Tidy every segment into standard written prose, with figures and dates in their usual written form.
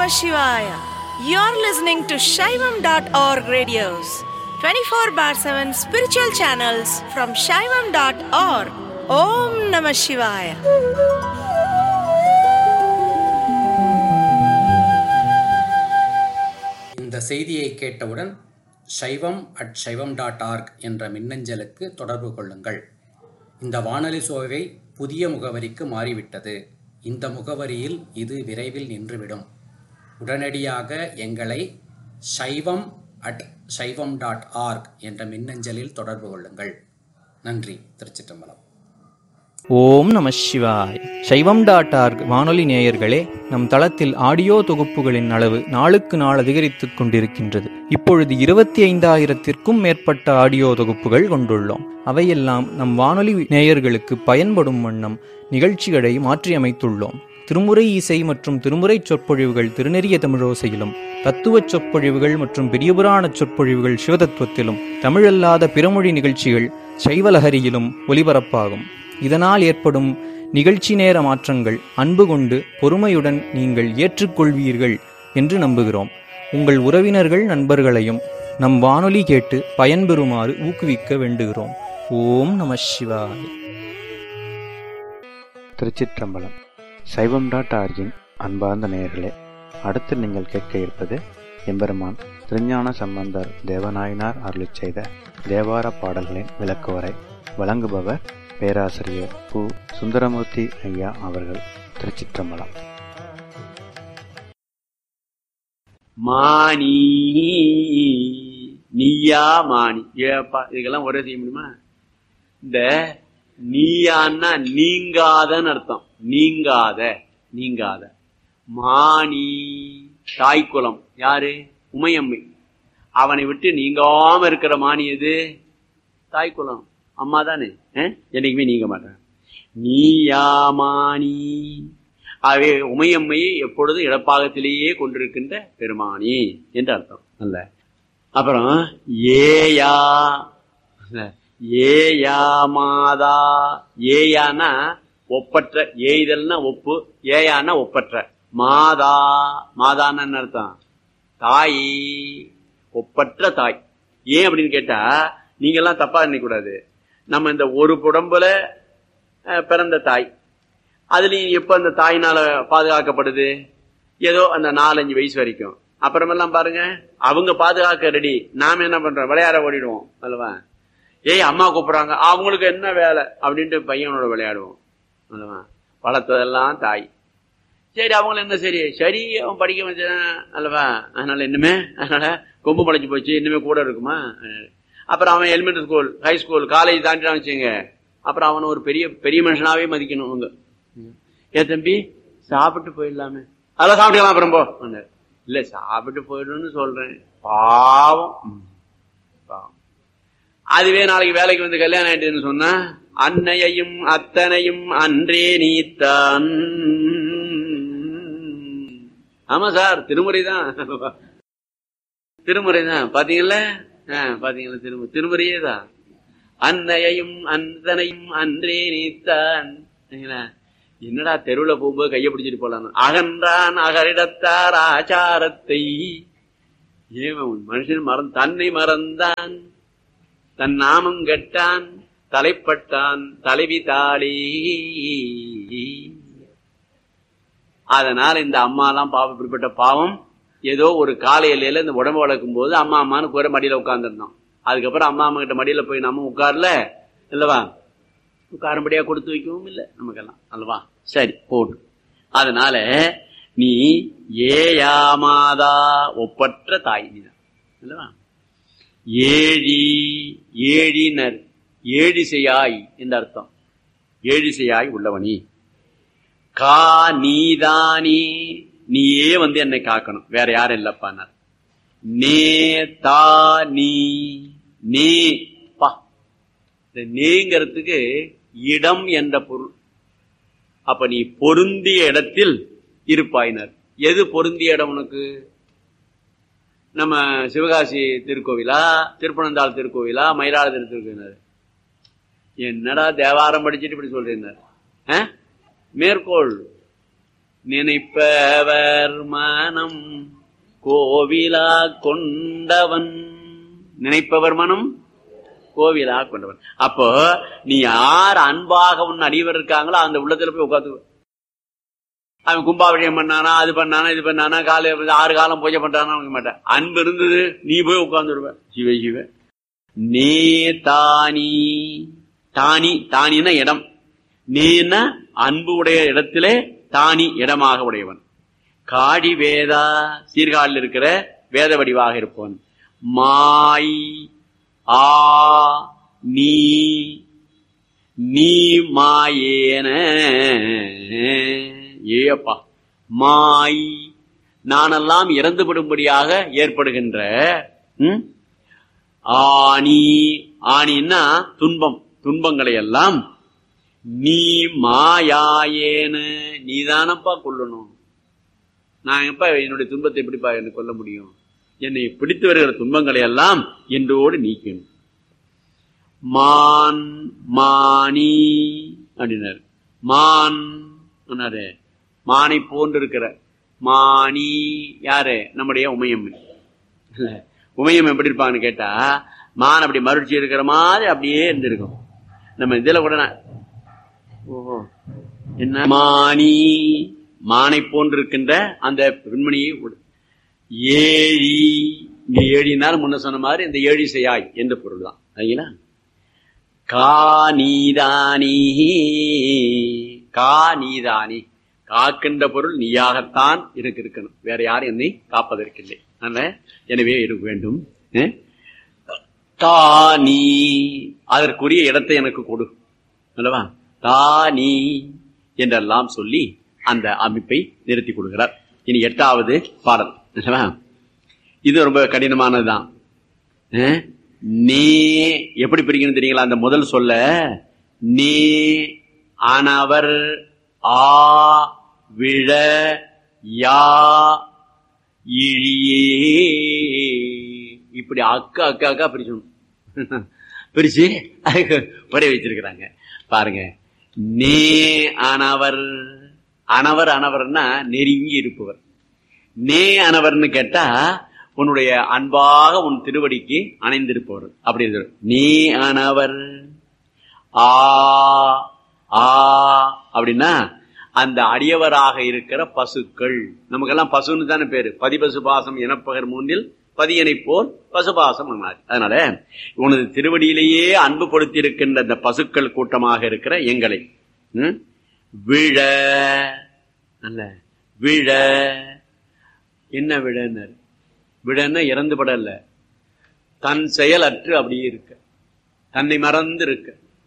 Namah Shivaya. You're listening to Shaivam.org radios, 24/7 spiritual channels from Shaivam.org. Om Namah Shivaya. இந்த செய்தியை கேட்டவுடன் shaivam@shaivam.org என்ற மின்னஞ்சலுக்கு தொடர்பு கொள்ளுங்கள். இந்த வானொலி சோவை புதிய முகவரிக்கு மாறிவிட்டது. இந்த முகவரியில் இது விரைவில் நின்றுவிடும். உடனடியாக எங்களை shaivam@shaivam.org என்ற மின்னஞ்சலில் தொடர்பு கொள்ளுங்கள். நன்றி. திருச்சிற்றம்பலம். ஓம் நம சிவாய். சைவம்.org வானொலி நேயர்களே, நம் தளத்தில் ஆடியோ தொகுப்புகளின் அளவு நாளுக்கு நாள் அதிகரித்துக் கொண்டிருக்கின்றது. இப்பொழுது 25,000-த்திற்கும் மேற்பட்ட ஆடியோ தொகுப்புகள் கொண்டுள்ளோம். அவையெல்லாம் நம் வானொலி நேயர்களுக்கு பயன்படும் வண்ணம் நிகழ்ச்சிகளை மாற்றியமைத்துள்ளோம். திருமுறை இசை மற்றும் திருமுறை சொற்பொழிவுகள் திருநெறிய தமிழோசையிலும், தத்துவச் சொற்பொழிவுகள் மற்றும் பெரியபுராண சொற்பொழிவுகள் சிவதத்துவத்திலும், தமிழல்லாத பிறமொழி நிகழ்ச்சிகள் சைவலஹரியிலும் ஒலிபரப்பாகும். இதனால் ஏற்படும் நிகழ்ச்சி நேர மாற்றங்கள் அன்பு கொண்டு பொறுமையுடன் நீங்கள் ஏற்றுக்கொள்வீர்கள் என்று நம்புகிறோம். உங்கள் உறவினர்கள் நண்பர்களையும் நம் வானொலி கேட்டு பயன்பெறுமாறு ஊக்குவிக்க வேண்டுகிறோம். ஓம் நம சிவாய். திருச்சிற்றம்பலம். சைவம்.org-இன் அன்பார்ந்த நேயர்களே, அடுத்து நீங்கள் கேட்க இருப்பது எம்பெருமான் திருஞான சம்பந்தர் தேவநாயனார் அருளிச் செய்த தேவார பாடல்களின் விளக்குவரை. வழங்குபவர் பேராசிரியர் பு. சுந்தரமூர்த்தி ஐயா அவர்கள். திருச்சிற்றம்பலம். மானி நீயா மானி. ஏப்பா, இதுக்கெல்லாம் ஒரே செய்ய முடியுமா? இந்த நீயான்னா நீங்காதன்னு அர்த்தம். நீங்காத, நீங்காத. மானி தாய்க்குலம் யாரு? உமையம்மை. அவனை விட்டு நீங்காம இருக்கிற மானி எது? தாய்க்குலம், அம்மா தானே. என்னைக்குமே நீங்க மாட்டேன். நீயாமானி. ஆகவே உமையம்மையை எப்பொழுதும் இடப்பாகத்திலேயே கொண்டிருக்கின்ற பெருமானி என்று அர்த்தம் அல்ல. அப்புறம் ஏயா, ஏயா மாதா. ஏயானா ஒப்பற்ற, ஏய்தல்னா ஒப்பு, ஏயானா ஒப்பற்ற. மாதா, மாதான்னு அர்த்தம் தாய், ஒப்பற்ற தாய். ஏன் அப்படின்னு கேட்டா, நீங்க எல்லாம் தப்பா நினைக்கூடாது. நம்ம இந்த ஒரு உடம்புல பிறந்த தாய், அதுலயும் எப்ப அந்த தாயினால பாதுகாக்கப்படுது? ஏதோ அந்த 4-5 வயசு வரைக்கும். அப்புறமெல்லாம் பாருங்க, அவங்க பாதுகாக்க ரெடி, நாம என்ன பண்றோம்? விளையாட ஓடிடுவோம் அல்லவா? ஏய் அம்மா கூப்பிடுறாங்க, அவங்களுக்கு என்ன வேலை அப்படின்ட்டு பையனோட விளையாடுவோம் அல்லவா? வளர்த்ததெல்லாம் தாய். சரி, அவங்களும் என்ன சரி சரி அவன் படிக்க வச்சான் அல்லவா? அதனால இன்னுமே, அதனால கொம்பு முளைச்சு போச்சு, இன்னுமே கூட இருக்குமா? அப்புறம் அவன் elementary school, high school, college தாண்டிட்டான் வச்சுங்க. அப்புறம் அவனை ஒரு பெரிய பெரிய மனுஷனாவே மதிக்கணும் அவங்க. ஏன் தம்பி சாப்பிட்டு போயிடலாமே? அதெல்லாம் சாப்பிட்டுக்கலாம் அப்புறம் போ. இல்ல சாப்பிட்டு போயிடும்னு சொல்றேன். பாவம், பாவம். அதுவே நாளைக்கு வேலைக்கு வந்து கல்யாணம் ஆயிட்டுன்னு சொன்னா, அன்னையையும் அத்தனையும் அன்றே நீத்தான். ஆமா சார், திருமுறை தான், திருமுறை தான். பாத்தீங்கல்ல, பாத்தீங்களா? திருமுறையே தான். அன்னையையும் அந்தனையும் அன்றே நீத்தான். என்னடா தெருவுல போகும்போது கைய பிடிச்சிட்டு போலாம். அகன்றான் அகரிடத்தார் ஆச்சாரத்தை. ஏன் மனுஷன் தன்னை மறந்தான், தன் நாமம் கெட்டான், தலைப்பட்டான் தலைவி தாளி. அதனால இந்த அம்மா எல்லாம் பாவம், இப்படிப்பட்ட பாவம். ஏதோ ஒரு காலையில இந்த உடம்பு வளர்க்கும் போது அம்மா அம்மான்னு கூற மடியில உட்கார்ந்துருந்தோம். அதுக்கப்புறம் அம்மா அம்மா கிட்ட மடியில போய் நம்ம உட்கார்ல இல்லவா? உட்காரும்படியா கொடுத்து வைக்கவும் இல்லை நமக்கெல்லாம் அல்லவா? சரி போட்டு. அதனால நீ ஏயாமாதா, ஒப்பற்ற தாய் நீதான் அல்லவா? ஏழி, ஏழினர், ஏழிசையாய் என்ற அர்த்தம். ஏழிசையாய் உள்ளவனி. கா நீதானி, நீயே வந்து என்னை காக்கணும், வேற யாரும் இல்லப்பானார். நே தா நீ, நே பா. இந்த நேங்கிறதுக்கு இடம் என்ற பொருள். அப்ப நீ பொருந்திய இடத்தில் இருப்பாயினர். எது பொருந்திய இடம் உனக்கு? நம்ம சிவகாசி திருக்கோவிலா, திருப்பனந்தாள் திருக்கோவிலா, மயிலாடுதுறை திருக்கோவிலா? என்னடா தேவாரம் படிச்சுட்டு இப்படி சொல்றீங்க? மேற்கோள் நினைப்பவர் மனம் கோவிலா கொண்டவன். நினைப்பவர் மனம் கோவிலா கொண்டவன். அப்போ நீ யார் அன்பாக உன் அடியவர் இருக்காங்களோ அந்த உள்ளத்துல போய் உட்காந்து. அவன் கும்பாபிஷேகம் பண்ணானா, அது பண்ணானா, இது பண்ணானா, காலை 6 காலம் பூஜை பண்றானா மாட்டேன். அன்பு இருந்தது நீ போய் உட்கார்ந்துருவ. சிவ சிவ. நே தானி, தானி தானின்னா இடம், நீன்னா அன்பு உடைய இடத்திலே தானி இடமாக உடையவன். காடி வேதா சீர்காழில் இருக்கிற வேத வடிவாக இருப்பவன். மாய் ஆ நீ நீ மாயேன. ஏப்பா மாய் நானெல்லாம் இறந்துபடும்படியாக ஏற்படுகின்ற ஆணி, ஆணின்னா துன்பம், துன்பங்களை எல்லாம் நீ மாயாயேன்னு நீதானப்பா கொல்லணும். நான் எப்ப என்னுடைய துன்பத்தை எப்படிப்பா என்ன கொல்ல முடியும்? என்னை பிடித்து வருகிற துன்பங்களை எல்லாம் என்றோடு நீக்கணும். மான் மானி அப்படின்னாரு. மான் மானை போன்று இருக்கிற மானி யாரு? நம்முடைய உமையம். உமையம் எப்படி இருப்பாங்கன்னு கேட்டா, மான் அப்படி மறுச்சி இருக்கிற மாதிரி அப்படியே இருந்திருக்கும். நம்ம இதுல கூட ஓஹோ என்ன மானி, மானை போன்று இருக்கின்ற அந்த பெண்மணியை ஏழி. இங்க ஏழினாலும் முன்ன சொன்ன மாதிரி இந்த ஏழி செய்யாய் என்ற பொருள் தான். சரிங்களா? கா நீதானி, கா நீதானி, காக்கின்ற பொருள் நீயாகத்தான் இருக்கணும், வேற யாரும் என்னை காப்பதற்கில்லை. எனவே இருக்க வேண்டும். தானி, அதற்குரிய இடத்தை எனக்கு கொடு அல்லவா? தானி என்றெல்லாம் சொல்லி அந்த அமைப்பை நிறுத்தி கொடுக்கிறார். இனி 8வது பாடல். இது ரொம்ப கடினமானதுதான். நே எப்படி பிரிக்கணும் தெரியுங்களா? அந்த முதல் சொல்ல நே ஆனவர் ஆ விழ யா இழியே, இப்படி அக்கா அக்கா அக்கா பிரிக்கணும். பிரிச்சு ஒரே வச்சிருக்கிறாங்க பாருங்க. நே அனவர், அனவர் அனவர்னா நெருங்கி இருப்பவர். நே அனவர்னு கேட்டா உன்னுடைய அன்பாக உன் திருவடிக்கு அணைந்திருப்பவர் அப்படி இருக்கு. நீ அனவர் ஆ ஆ அப்படின்னா அந்த அடியவராக இருக்கிற பசுக்கள். நமக்கெல்லாம் பசுன்னு தானே பேரு. பதிபசு பாசம் எனப்பகர் 3 பதியனை போல் பசுபாசம். அதனால உனது திருவடியிலேயே அன்பு கொடுத்தி இருக்கின்ற அந்த பசுக்கள் கூட்டமாக இருக்கிற எங்களை விழ அல்ல விழ. என்ன விழன்னு? விழன்னா இறந்து படல, தன் செயல் அற்று அப்படியே இருக்க, தன்னை மறந்து இருக்க.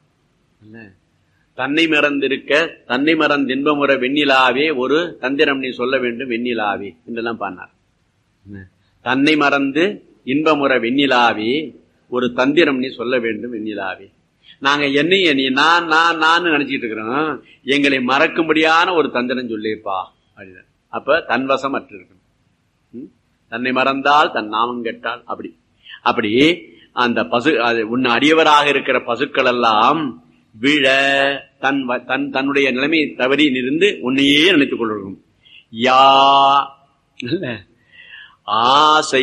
தன்னை மறந்திருக்க, தன்னை மறந்து இன்பமுற வெண்ணிலாவே ஒரு தந்திரம் நீ சொல்ல வேண்டும் வெண்ணிலாவே என்றெல்லாம் பாடினார். தன்னை மறந்து இன்பமுற வெண்ணிலாவே ஒரு தந்திரம் நீ சொல்ல வேண்டும் வெண்ணிலாவே. நாங்க என்னைய நீ நான் நான் நான் நினைச்சிட்டு இருக்கிறோம், எங்களை மறக்கும்படியான ஒரு தந்திரம் சொல்லிப்பா அப்படின்னு. அப்ப தன்வசம் அற்று இருக்கணும். தன்னை மறந்தால் தன் நாமம் கெட்டால் அப்படி அப்படி அந்த பசு உன்னை அடியவராக இருக்கிற பசுக்கள் எல்லாம் விழ தன்னுடைய நிலைமை தவறி நின்று உன்னையே நினைத்துக் கொள்ளும். யா ஆசை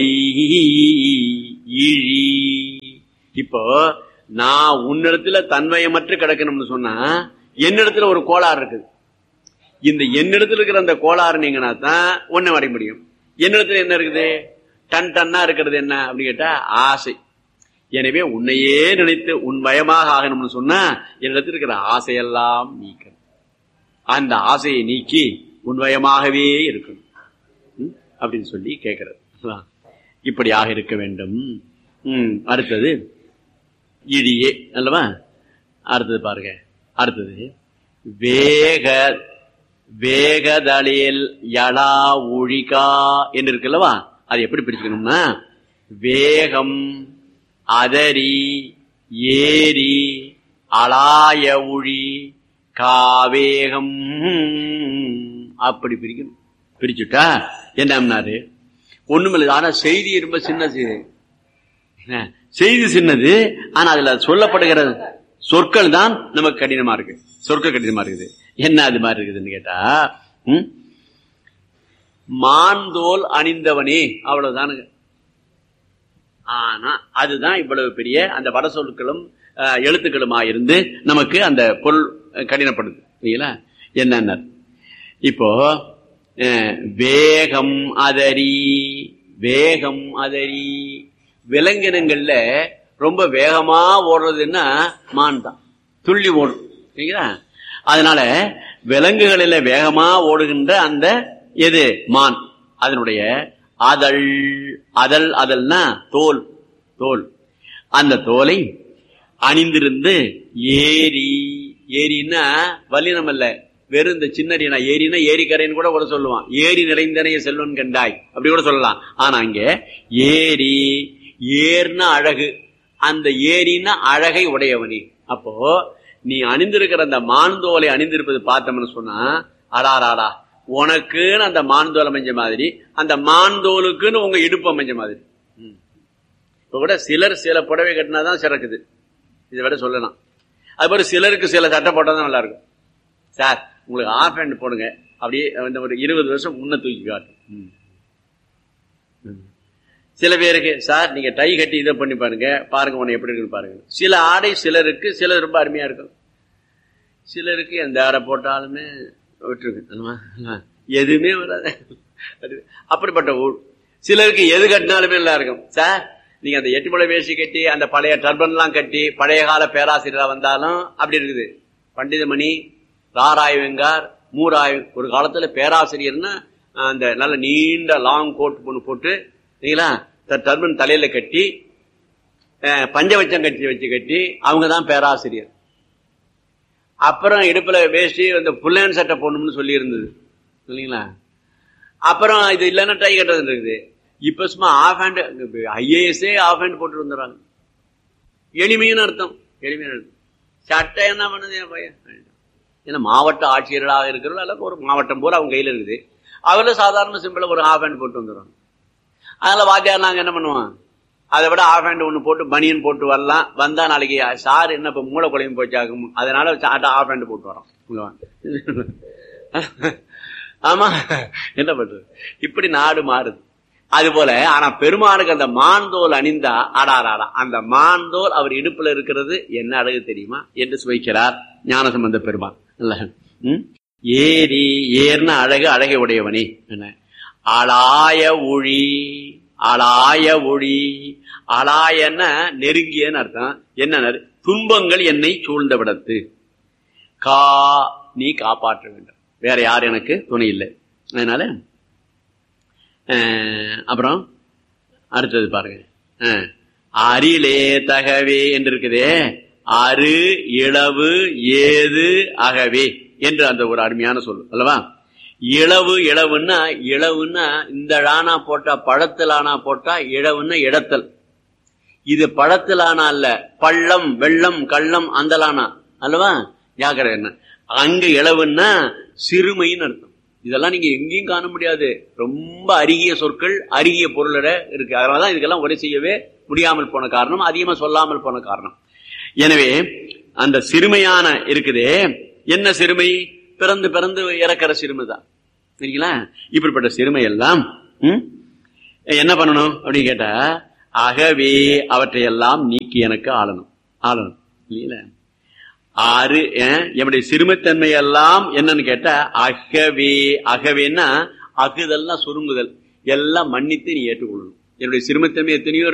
இழி. இப்போ நான் உன்னிடத்துல தன்மயமற்று கிடக்கணும்னு சொன்னா என்னிடத்துல ஒரு கோளாறு இருக்குது. இந்த என்னிடத்துல இருக்கிற அந்த கோளாறு நீங்கன்னா தான் ஒன்ன வரைய முடியும். என்னிடத்துல என்ன இருக்குது? டன் டன்னா இருக்கிறது என்ன அப்படின்னு கேட்டா ஆசை. எனவே உன்னையே நினைத்து உன் பயமாக ஆகணும்னு சொன்னா என்னிடத்தில் இருக்கிற ஆசையெல்லாம் நீக்கணும். அந்த ஆசையை நீக்கி உன்வயமாகவே இருக்கணும் அப்படின்னு சொல்லி கேட்கிறது. இப்படியாக இருக்க வேண்டும். அடுத்தது இழியே அல்லவா? அடுத்தது பாருங்க. அடுத்தது வேக வேகதலில் யலா ஒழிகா என்று இருக்குல்லவா? அது எப்படி பிரிச்சுக்கணும்னா வேகம் அதரி ஏரி அலாய ஒழி காவேகம் அப்படி பிரிக்கணும். பிரிச்சுட்டா என்னம்னாரு ஒண்ணுமில்லை. ஆனா செய்தி ரொம்ப சின்ன செய்தி சின்னது. ஆனா அதுல சொல்லப்படுகிற சொற்கள் தான் நமக்கு கடினமா இருக்கு. சொற்கள் கடினமா இருக்குது. என்ன அது மாதிரி இருக்குதுன்னு கேட்டா மான்தோல் அணிந்தவனே, அவ்வளவுதானுங்க. ஆனா அதுதான் இவ்வளவு பெரிய அந்த வட சொற்களும் எழுத்துக்களுமா இருந்து நமக்கு அந்த பொருள் கடினப்படுது. சரிங்களா? என்னென்ன இப்போ வேகம் அதரி, வேகம் அதரி, விலங்கினங்கள்ல ரொம்ப வேகமா ஓடுறதுன்னா மான் தான், துள்ளி ஓடும். சரிங்களா? அதனால விலங்குகளில வேகமா ஓடுகின்ற அந்த எது மான், அதனுடைய அதழ், அதழ் அதழ்னா தோல், தோல், அந்த தோலை அணிந்திருந்து ஏரி, ஏரின்னா வல்லினம் அல்ல, வெறும் இந்த சின்ன ஏரினா ஏரிக்கரைன்னு கூட சொல்லுவான். ஏரி நிறைந்தனைய செல்வன் கண்டாய் அப்படி கூட சொல்லலாம். ஆனா அங்க ஏரி, ஏர்னா அழகு, அந்த ஏரின்னா அழகை உடையவனி. அப்போ நீ அணிந்திருக்கிற அந்த மான்தோலை அணிந்திருப்பது பார்த்தோம்னு சொன்னா, அடாராடா உனக்குன்னு அந்த மான்தோல் அமைஞ்ச மாதிரி, அந்த மான்தோலுக்குன்னு உங்க இடுப்பு அமைஞ்ச மாதிரி. இப்ப கூட சிலர் சில புடவை கட்டினாதான் சிறக்குது, இதை விட சொல்லலாம். அது மாதிரி சிலருக்கு சில சட்டை போட்டாதான் நல்லா இருக்கும். சார் உங்களுக்கு ஆஃப் ஹேண்ட் போடுங்க, அப்படியே ஒரு 20 வருஷம் முன்ன தூக்கி காட்டும். சில பேருக்கு சார் நீங்க டை கட்டி இதை பண்ணி பாருங்க, பாருங்க உன்னை எப்படி இருக்குன்னு பாருங்க. சில ஆடை சிலருக்கு சில ரொம்ப அருமையா இருக்கும், சிலருக்கு எந்த ஆடை போட்டாலுமே விட்டுருக்கு, எதுவுமே வராது. அப்படிப்பட்ட ஊர். சிலருக்கு எது கட்டினாலுமே நல்லா இருக்கும். சார் நீங்க அந்த 8 முளை வேஷ்டி கட்டி அந்த பழைய டர்பன் எல்லாம் கட்டி பழைய கால பேராசிரியரா வந்தாலும் அப்படி இருக்குது. பண்டிதமணி, ராராய் வெங்கார், மூராய், ஒரு காலத்துல பேராசிரியர்னா அந்த நல்ல நீண்ட லாங் கோட் போட்டு சரிங்களா, டர்பன் தலையில கட்டி பஞ்சவச்சம் கட்டி வச்சு கட்டி அவங்கதான் பேராசிரியர். அப்புறம் இடுப்புல வேஷ்டி அந்த புல்லன் சட்டை போடணும்னு சொல்லி இருந்தது இல்லைங்களா. அப்புறம் இது இல்லைன்னா டை கட்டுறது இருக்குது. இப்ப சும்மா of hand, IASA of hand போட்டு வந்துடுறாங்க. எளிமையான அர்த்தம், எளிமையான அர்த்தம். சட்டை என்ன பண்ணுது என் பையன், ஏன்னா மாவட்ட ஆட்சியர்களாக இருக்கிறவங்க அல்ல, ஒரு மாவட்டம் போல அவங்க கையில இருக்குது. அவர்ல சாதாரண சிம்பிளா ஒரு ஆஃப் ஹேண்ட் போட்டு வந்துடுறாங்க. அதனால வாத்தியார் நாங்க என்ன பண்ணுவோம், அதை விட ஆஃப் ஹேண்ட் ஒண்ணு போட்டு பனியன் போட்டு வரலாம். வந்தா நாளைக்கு சார் என்ன இப்ப மூளை குழையும் போச்சாகும், அதனால ஆஃப் ஹேண்ட் போட்டு வரோம். ஆமா, என்ன பண்றது, இப்படி நாடு மாறுது. அது போல ஆனா பெருமானுக்கு அந்த மான்தோல் அணிந்தா ஆடாராடா, அந்த மான்தோல் அவர் இடுப்புல இருக்கிறது என்ன அழகு தெரியுமா என்று சுவைக்கிறார் ஞானசம்பந்த பெருமான். ஏரி, ஏர்ன அழகு, அழகை உடையவனே. என்ன அலாய ஒளி, அலாய ஒளி, அலாயன நெருங்கியன்னு அர்த்தம். என்ன துன்பங்கள் என்னை சூழ்ந்த விடத்து, கா நீ காப்பாற்ற வேண்டும், வேற யார் எனக்கு துணை இல்லை. அதனால அப்புறம் அடுத்தது பாருங்க, அரிலே தகவே என்று இருக்குதே, அரு இளவு ஏது அகவே என்று அந்த ஒரு அருமையான சொல் அல்லவா. இளவு, இளவுன்னா, இளவுன்னா இந்த ஆனா போட்டா பழத்தில் ஆனா போட்டா இளவுன்னா இடத்தல். இது பழத்தில் ஆனா அல்ல, பள்ளம் வெள்ளம் கள்ளம் அந்தலானா அல்லவா. ஜாக்கிரதை. என்ன அங்க இளவுன்னா சிறுமைன்னு அர்த்தம். இதெல்லாம் நீங்க எங்கேயும் காண முடியாது, ரொம்ப அருகிய சொற்கள், அருகிய பொருளோட இருக்கு. அதனாலதான் இதுக்கெல்லாம் உரை செய்யவே முடியாமல் போன காரணம், அதிகமா சொல்லாமல் போன காரணம். எனவே அந்த சிறுமையான இருக்குதே, என்ன சிறுமை, பிறந்து பிறந்து இறக்கிற சிறுமை தான். சரிங்களா. இப்படிப்பட்ட சிறுமை எல்லாம் என்ன பண்ணணும் அப்படின்னு கேட்டா, அகவே அவற்றையெல்லாம் நீக்கி எனக்கு ஆளணும், ஆளணும் இல்லைங்களா. ஆறு என்னுடைய சிறுமைத்தன்மை எல்லாம் என்னன்னு கேட்டா அகவே, அகவேன்னா அகுதல்னா சுருங்குதல், எல்லாம் மன்னித்து நீ ஏற்றுக்கொள்ளணும். என்னுடைய சிறுமைத்தன்மை எத்தனையோ